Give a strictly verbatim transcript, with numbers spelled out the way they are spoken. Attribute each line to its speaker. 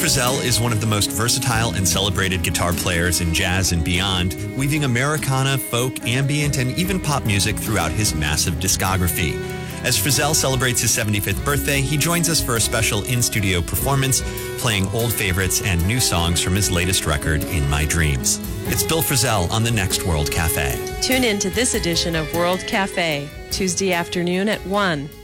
Speaker 1: Frisell is one of the most versatile and celebrated guitar players in jazz and beyond, weaving Americana, folk, ambient, and even pop music throughout his massive discography. As Frisell celebrates his seventy-fifth birthday, he joins us for a special in-studio performance, playing old favorites and new songs from his latest record, In My Dreams. It's Bill Frisell on the next World Cafe.
Speaker 2: Tune in to this edition of World Cafe, Tuesday afternoon at one.